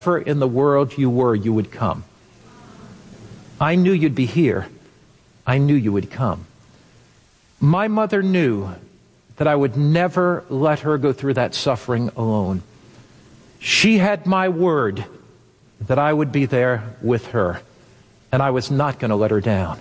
in the world you were, you would come. I knew you'd be here. I knew you would come. My mother knew that I would never let her go through that suffering alone. She had my word that I would be there with her, and I was not going to let her down.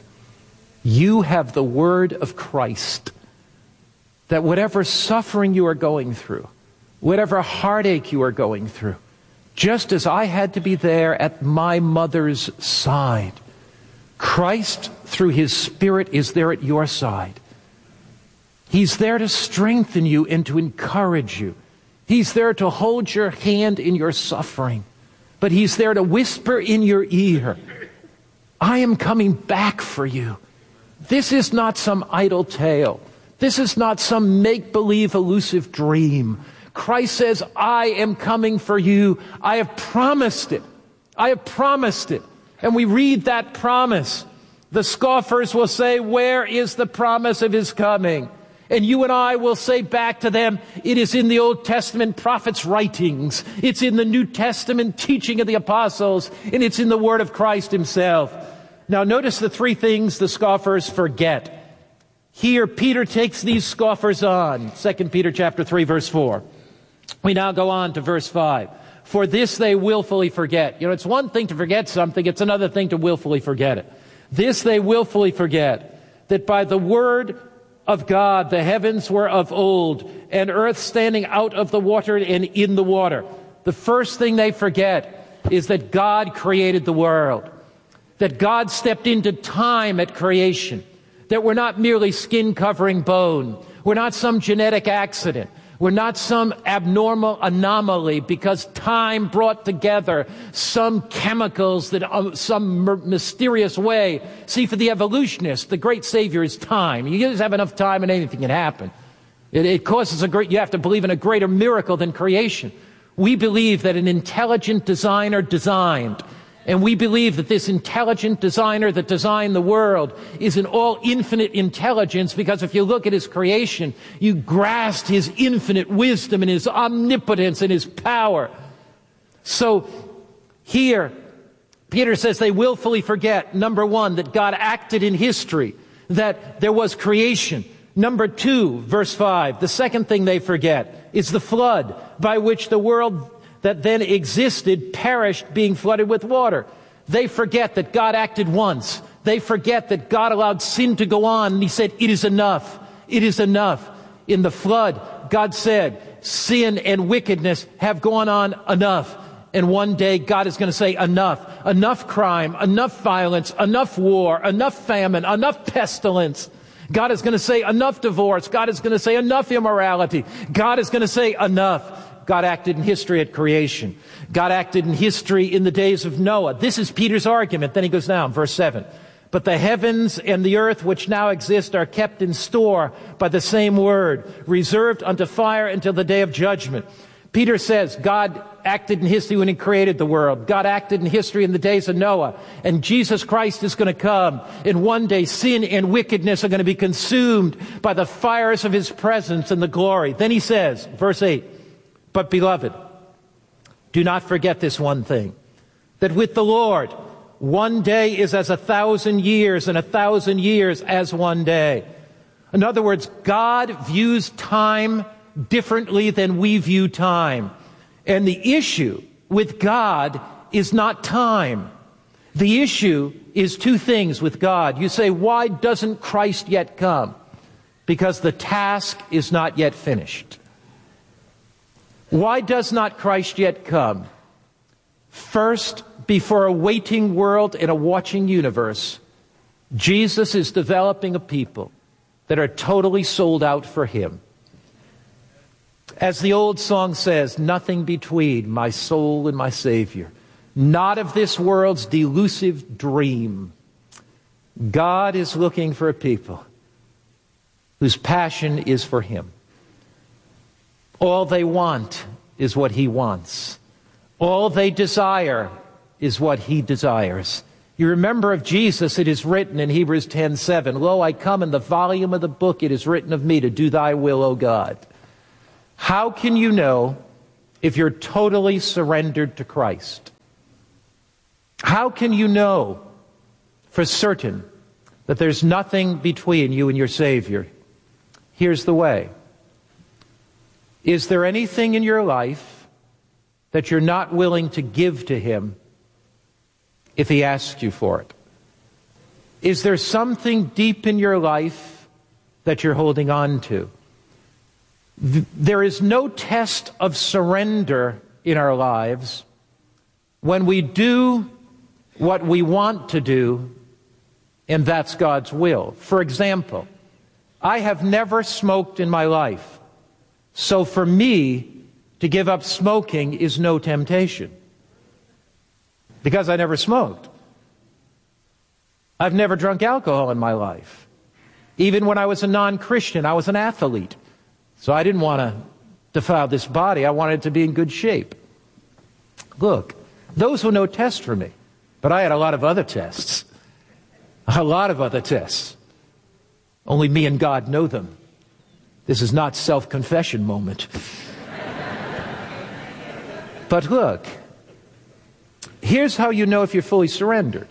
You have the word of Christ that whatever suffering you are going through, whatever heartache you are going through, just as I had to be there at my mother's side, Christ, through His Spirit, is there at your side. He's there to strengthen you and to encourage you. He's there to hold your hand in your suffering. But He's there to whisper in your ear, I am coming back for you. This is not some idle tale. This is not some make-believe elusive dream. Christ says, I am coming for you. I have promised it. I have promised it. And we read that promise. The scoffers will say, where is the promise of His coming? And you and I will say back to them, it is in the Old Testament prophets' writings. It's in the New Testament teaching of the apostles. And it's in the Word of Christ Himself. Now notice the three things the scoffers forget. Here, Peter takes these scoffers on. 2 Peter chapter 3, verse 4. We now go on to verse 5. For this they willfully forget. You know, it's one thing to forget something. It's another thing to willfully forget it. This they willfully forget, that by the word of God the heavens were of old, and earth standing out of the water and in the water. The first thing they forget is that God created the world. That God stepped into time at creation. That we're not merely skin covering bone. We're not some genetic accident. We're not some abnormal anomaly because time brought together some chemicals that some mysterious way. See, for the evolutionists, the great savior is time. You just have enough time and anything can happen. It causes you have to believe in a greater miracle than creation. We believe that an intelligent designer designed. And we believe that this intelligent designer that designed the world is an all-infinite intelligence, because if you look at His creation, you grasp His infinite wisdom and His omnipotence and His power. So here, Peter says they willfully forget, number one, that God acted in history, that there was creation. Number two, verse 5, the second thing they forget is the flood by which the world that then existed perished, being flooded with water. They forget that God acted once. They forget that God allowed sin to go on, and He said, it is enough. It is enough. In the flood, God said, sin and wickedness have gone on enough. And one day God is going to say, enough. Enough crime, enough violence, enough war, enough famine, enough pestilence. God is going to say, enough divorce. God is going to say, enough immorality. God is going to say, enough. God acted in history at creation. God acted in history in the days of Noah. This is Peter's argument. Then he goes down, verse 7. But the heavens and the earth which now exist are kept in store by the same word, reserved unto fire until the day of judgment. Peter says God acted in history when He created the world. God acted in history in the days of Noah. And Jesus Christ is going to come. And one day sin and wickedness are going to be consumed by the fires of His presence and the glory. Then he says, verse 8, but beloved, do not forget this one thing, that with the Lord, one day is as 1,000 years, and 1,000 years as one day. In other words, God views time differently than we view time. And the issue with God is not time. The issue is two things with God. You say, why doesn't Christ yet come? Because the task is not yet finished. Why does not Christ yet come? First, before a waiting world and a watching universe, Jesus is developing a people that are totally sold out for Him. As the old song says, nothing between my soul and my Savior, not of this world's delusive dream. God is looking for a people whose passion is for Him. All they want is what He wants. All they desire is what He desires. You remember of Jesus, it is written in Hebrews 10:7, Lo, I come in the volume of the book, it is written of me to do Thy will, O God. How can you know if you're totally surrendered to Christ. How can you know for certain that there's nothing between you and your Savior? Here's the way. Is there anything in your life that you're not willing to give to Him if He asks you for it? Is there something deep in your life that you're holding on to? There is no test of surrender in our lives when we do what we want to do, and that's God's will. For example, I have never smoked in my life, so for me to give up smoking is no temptation, because I never smoked. I've never drunk alcohol in my life. Even when I was a non-Christian, I was an athlete. So I didn't want to defile this body. I wanted it to be in good shape. Look, those were no tests for me. But I had a lot of other tests. A lot of other tests. Only me and God know them. This is not self-confession moment. But look, here's how you know if you're fully surrendered.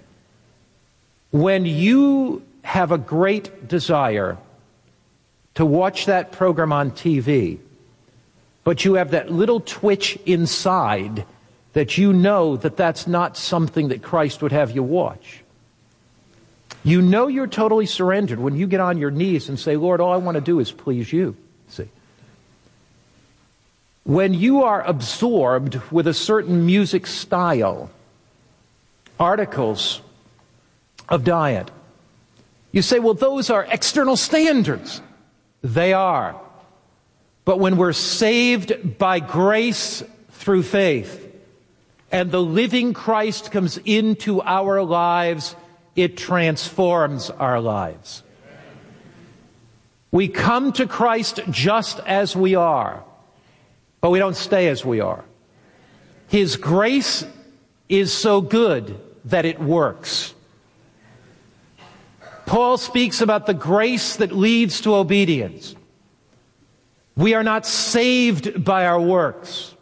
When you have a great desire to watch that program on TV, but you have that little twitch inside that you know that that's not something that Christ would have you watch. You know you're totally surrendered when you get on your knees and say, Lord, all I want to do is please you. See? When you are absorbed with a certain music style, articles of diet, you say, well, those are external standards. They are. But when we're saved by grace through faith, and the living Christ comes into our lives, it transforms our lives. We come to Christ just as we are, but we don't stay as we are. His grace is so good that it works. Paul speaks about the grace that leads to obedience. We are not saved by our works,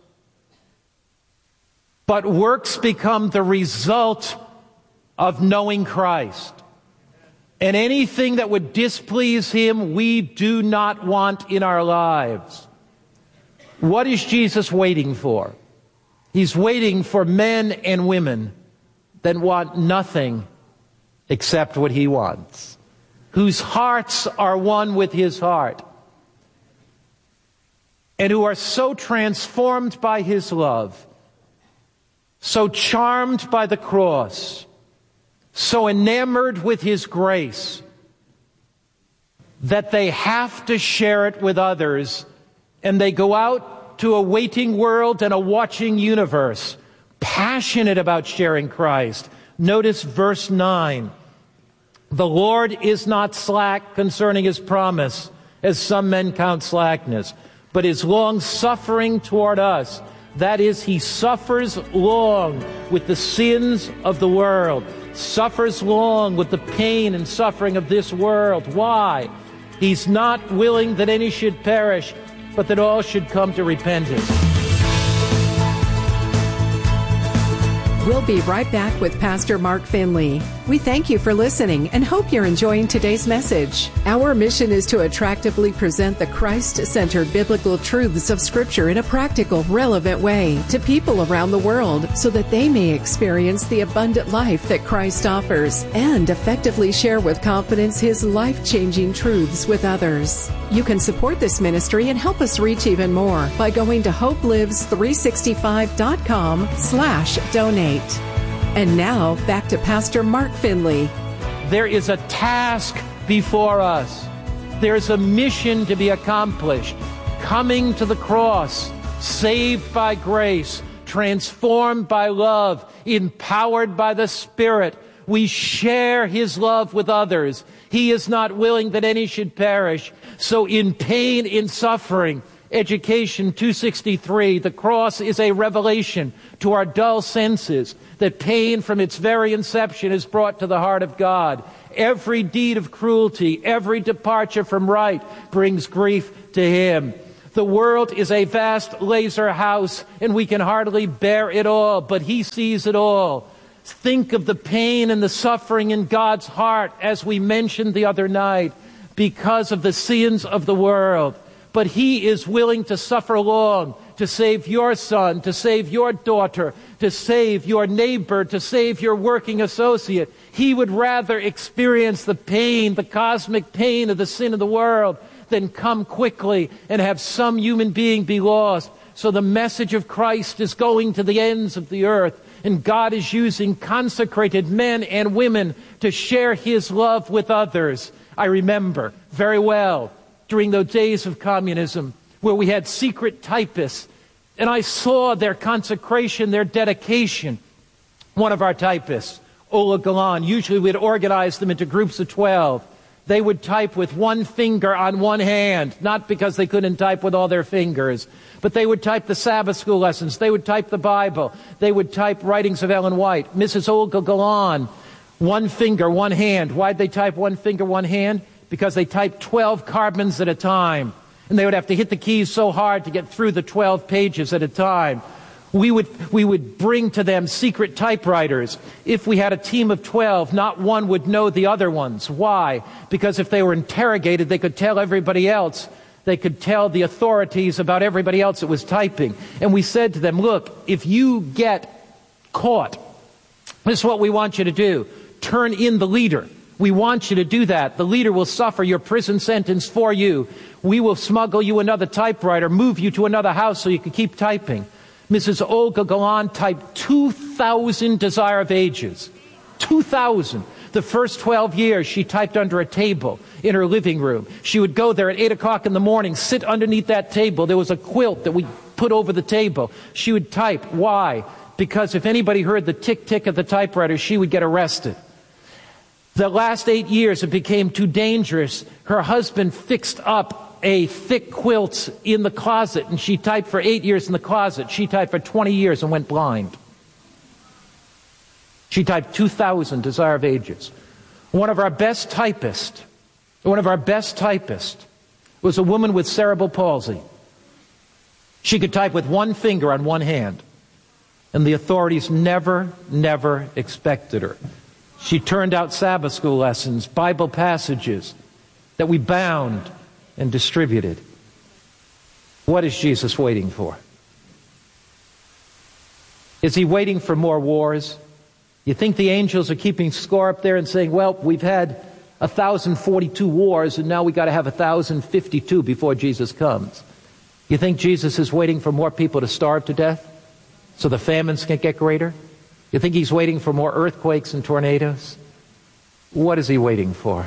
but works become the result of knowing Christ. And anything that would displease Him, we do not want in our lives. What is Jesus waiting for? He's waiting for men and women that want nothing except what He wants, whose hearts are one with His heart, and who are so transformed by His love, so charmed by the cross, so enamored with His grace, that they have to share it with others, and they go out to a waiting world and a watching universe, passionate about sharing Christ. Notice verse 9. The Lord is not slack concerning His promise, as some men count slackness, but is long-suffering toward us. That is, He suffers long with the sins of the world, suffers long with the pain and suffering of this world. Why? He's not willing that any should perish, but that all should come to repentance. We'll be right back with Pastor Mark Finley. We thank you for listening and hope you're enjoying today's message. Our mission is to attractively present the Christ-centered biblical truths of Scripture in a practical, relevant way to people around the world so that they may experience the abundant life that Christ offers and effectively share with confidence His life-changing truths with others. You can support this ministry and help us reach even more by going to hopelives365.com/donate. And now, back to Pastor Mark Finley. There is a task before us. There's a mission to be accomplished. Coming to the cross, saved by grace, transformed by love, empowered by the Spirit. We share His love with others. He is not willing that any should perish. So in pain, in suffering, Education 263, the cross is a revelation to our dull senses that pain from its very inception is brought to the heart of God. Every deed of cruelty, every departure from right brings grief to Him. The world is a vast laser house, and we can hardly bear it all, but he sees it all. Think of the pain and the suffering in God's heart, as we mentioned the other night, because of the sins of the world. But he is willing to suffer long to save your son, to save your daughter, to save your neighbor, to save your working associate. He would rather experience the pain, the cosmic pain of the sin of the world, than come quickly and have some human being be lost. So the message of Christ is going to the ends of the earth, and God is using consecrated men and women to share his love with others. I remember very well during those days of communism where we had secret typists, and I saw their consecration, their dedication. One of our typists, Ola Galan, usually we'd organize them into groups of 12. They would type with one finger on one hand, not because they couldn't type with all their fingers, but they would type the Sabbath school lessons, they would type the Bible, they would type writings of Ellen White. Mrs. Olga Galan, one finger, one hand. Why'd they type one finger, one hand? Because they typed 12 carbons at a time, and they would have to hit the keys so hard to get through the 12 pages at a time. We would bring to them secret typewriters. If we had a team of 12, not one would know the other ones. Why? Because if they were interrogated, they could tell everybody else. They could tell the authorities about everybody else that was typing. And we said to them, look, if you get caught, this is what we want you to do. Turn in the leader. We want you to do that. The leader will suffer your prison sentence for you. We will smuggle you another typewriter, move you to another house so you can keep typing. Mrs. Olga Galan typed 2,000 Desire of Ages. 2,000. The first 12 years she typed under a table in her living room. She would go there at 8 o'clock in the morning, sit underneath that table. There was a quilt that we put over the table. She would type. Why? Because if anybody heard the tick-tick of the typewriter, she would get arrested. The last 8 years, it became too dangerous. Her husband fixed up a thick quilt in the closet, and she typed for 8 years in the closet. She typed for 20 years and went blind. She typed 2,000 Desire of Ages. One of our best typists was a woman with cerebral palsy. She could type with one finger on one hand, and the authorities never expected her. She turned out Sabbath school lessons, Bible passages that we bound and distributed. What is Jesus waiting for? Is he waiting for more wars? You think the angels are keeping score up there and saying, well, we've had 1,042 wars and now we got to have 1,052 before Jesus comes. You think Jesus is waiting for more people to starve to death so the famines can get greater? You think he's waiting for more earthquakes and tornadoes? What is he waiting for?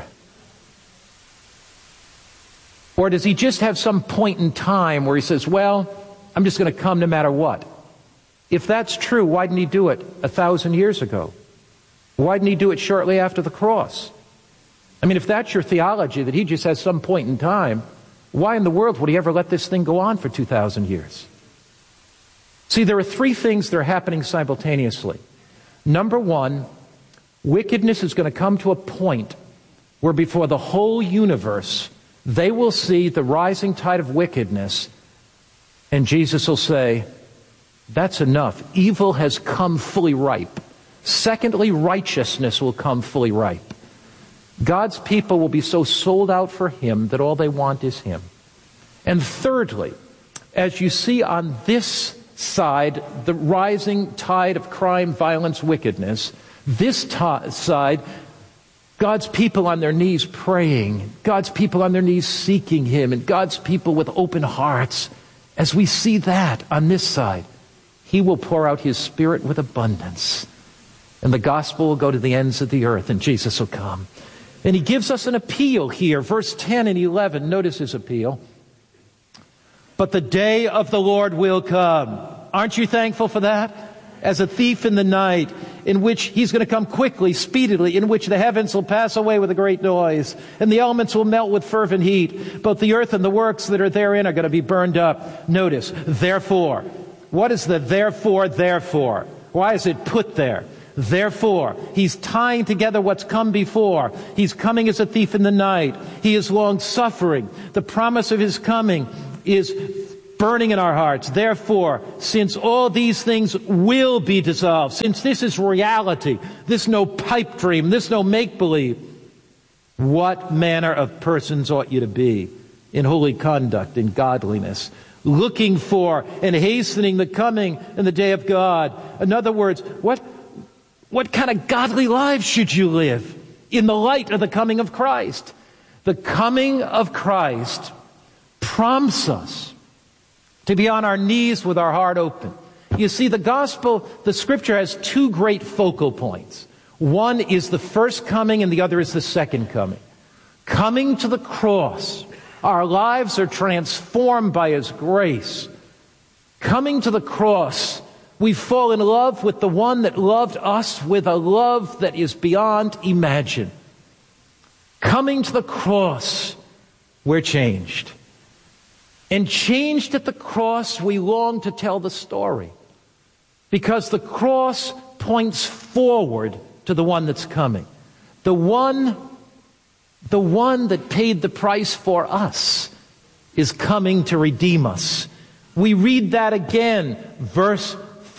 Or does he just have some point in time where he says, well, I'm just going to come no matter what? If that's true, why didn't he do it 1,000 years ago? Why didn't he do it shortly after the cross? I mean, if that's your theology, that he just has some point in time, why in the world would he ever let this thing go on for 2,000 years? See, there are three things that are happening simultaneously. Number one, wickedness is going to come to a point where before the whole universe, they will see the rising tide of wickedness, and Jesus will say, that's enough. Evil has come fully ripe. Secondly, righteousness will come fully ripe. God's people will be so sold out for him that all they want is him. And thirdly, as you see on this side, the rising tide of crime, violence, wickedness, this side, God's people on their knees praying, God's people on their knees seeking him, and God's people with open hearts. As we see that on this side, he will pour out his Spirit with abundance, and the gospel will go to the ends of the earth, and Jesus will come. And he gives us an appeal here, verse 10 and 11. Notice his appeal. But the day of the Lord will come. Aren't you thankful for that? As a thief in the night, in which he's going to come quickly, speedily, in which the heavens will pass away with a great noise, and the elements will melt with fervent heat. Both the earth and the works that are therein are going to be burned up. Notice, therefore. What is the therefore? Why is it put there? Therefore, he's tying together what's come before. He's coming as a thief in the night. He is long suffering. The promise of his coming is burning in our hearts. Therefore, since all these things will be dissolved, since this is reality, this no pipe dream, this no make-believe, what manner of persons ought you to be in holy conduct, in godliness, looking for and hastening the coming and the day of God? In other words, what kind of godly lives should you live in the light of the coming of Christ? The coming of Christ prompts us to be on our knees with our heart open. You see, the gospel, the scripture has two great focal points. One is the first coming and the other is the second coming. Coming to the cross, our lives are transformed by His grace. Coming to the cross, we fall in love with the one that loved us with a love that is beyond imagine. Coming to the cross, we're changed. And changed at the cross, we long to tell the story. Because the cross points forward to the one that's coming. The one that paid the price for us is coming to redeem us. We read that again, verse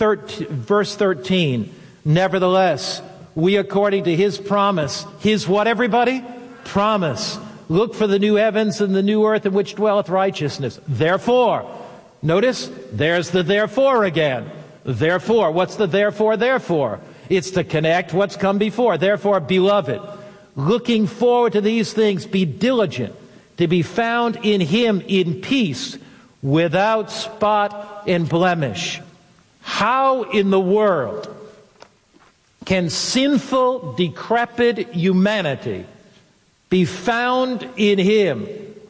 13. Nevertheless, we according to His promise, His what, everybody? Promise. Look for the new heavens and the new earth in which dwelleth righteousness. Therefore, notice, there's the therefore again. Therefore, what's the therefore? It's to connect what's come before. Therefore, beloved, looking forward to these things, be diligent to be found in Him in peace, without spot and blemish. How in the world can sinful, decrepit humanity be found in Him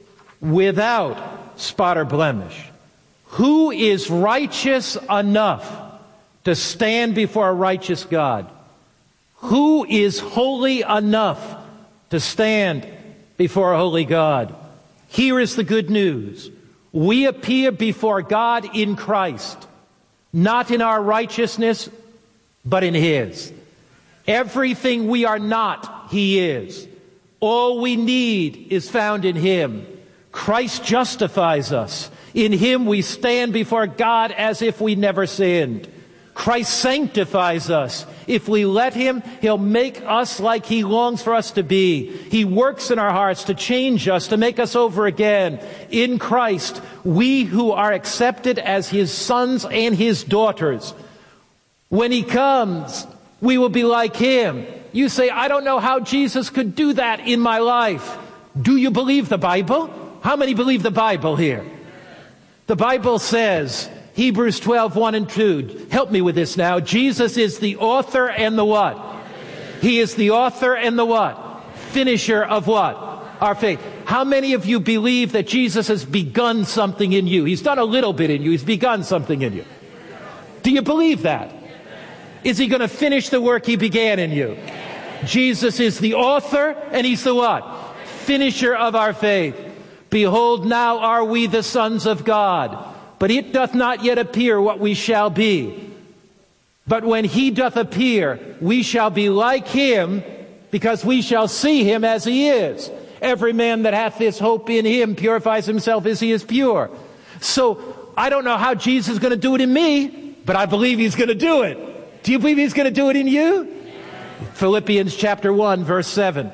without spot or blemish? Who is righteous enough to stand before a righteous God? Who is holy enough to stand before a holy God? Here is the good news. We appear before God in Christ, not in our righteousness, but in His. Everything we are not, He is. All we need is found in Him. Christ justifies us. In Him we stand before God as if we never sinned. Christ sanctifies us. If we let Him, He'll make us like He longs for us to be. He works in our hearts to change us, to make us over again. In Christ, we who are accepted as His sons and His daughters, when He comes, we will be like Him. You say, I don't know how Jesus could do that in my life. Do you believe the Bible? How many believe the Bible here? The Bible says, Hebrews 12, 1 and 2. Help me with this now. Jesus is the author and the what? He is the author and the what? Finisher of what? Our faith. How many of you believe that Jesus has begun something in you? He's done a little bit in you. He's begun something in you. Do you believe that? Is He going to finish the work He began in you? Jesus is the author and He's the what? Finisher of our faith. Behold, now are we the sons of God. But it doth not yet appear what we shall be. But when He doth appear, we shall be like Him, because we shall see Him as He is. Every man that hath this hope in Him purifies himself as he is pure. So, I don't know how Jesus is going to do it in me, but I believe He's going to do it. Do you believe He's going to do it in you? Philippians chapter 1, verse 7.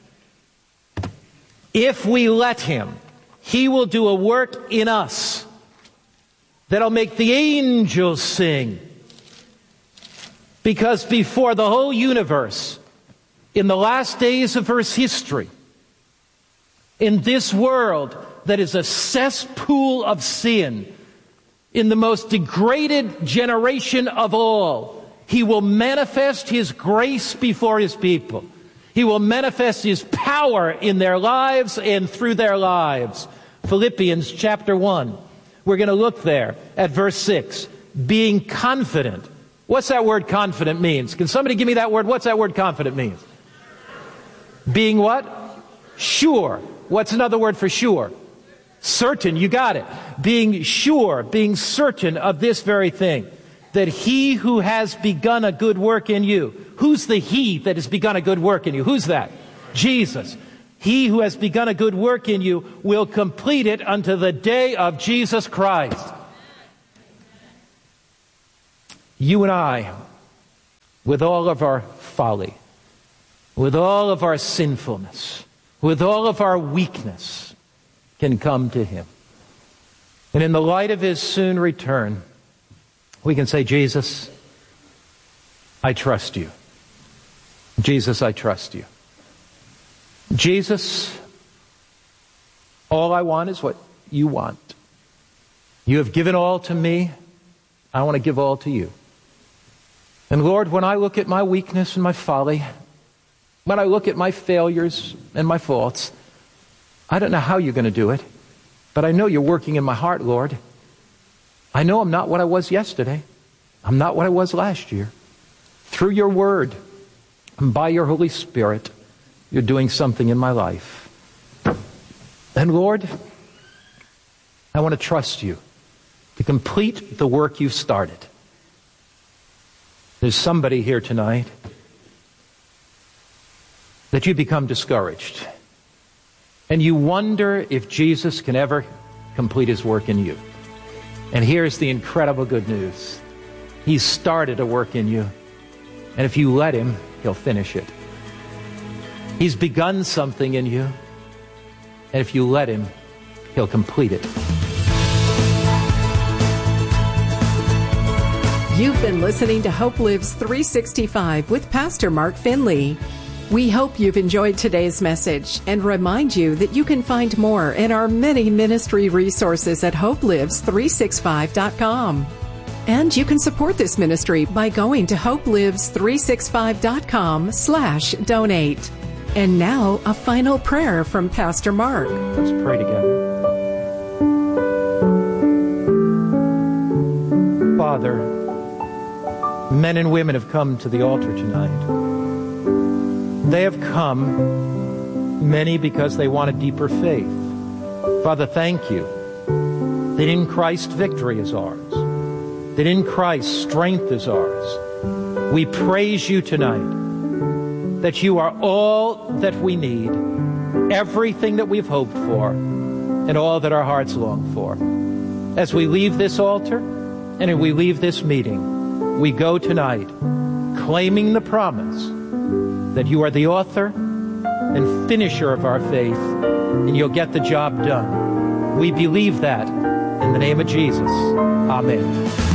If we let Him, He will do a work in us that'll make the angels sing. Because before the whole universe, in the last days of Earth's history, in this world that is a cesspool of sin, in the most degraded generation of all, He will manifest His grace before His people. He will manifest His power in their lives and through their lives. Philippians chapter 1. We're going to look there at verse 6. Being confident. What's that word confident means? Can somebody give me that word? What's that word confident means? Being what? Sure. What's another word for sure? Certain. You got it. Being sure, being certain of this very thing, that He who has begun a good work in you. Who's the He that has begun a good work in you? Who's that? Jesus. He who has begun a good work in you will complete it unto the day of Jesus Christ. You and I, with all of our folly, with all of our sinfulness, with all of our weakness, can come to Him. And in the light of His soon return, we can say, Jesus, I trust you. Jesus, I trust you. Jesus, all I want is what you want. You have given all to me. I want to give all to you. And Lord, when I look at my weakness and my folly, when I look at my failures and my faults, I don't know how you're going to do it, but I know you're working in my heart, Lord. I know I'm not what I was yesterday. I'm not what I was last year. Through your word and by your Holy Spirit, you're doing something in my life. And Lord, I want to trust you to complete the work you've started. There's somebody here tonight that you become discouraged. And you wonder if Jesus can ever complete His work in you. And here's the incredible good news. He's started a work in you. And if you let Him, He'll finish it. He's begun something in you. And if you let Him, He'll complete it. You've been listening to Hope Lives 365 with Pastor Mark Finley. We hope you've enjoyed today's message and remind you that you can find more in our many ministry resources at hopelives365.com. And you can support this ministry by going to hopelives365.com/donate. And now, a final prayer from Pastor Mark. Let's pray together. Father, men and women have come to the altar tonight. They have come, many because they want a deeper faith. Father, thank you that in Christ victory is ours, that in Christ strength is ours. We praise you tonight that you are all that we need, everything that we've hoped for, and all that our hearts long for. As we leave this altar and as we leave this meeting, we go tonight claiming the promise that you are the author and finisher of our faith, and you'll get the job done. We believe that in the name of Jesus. Amen.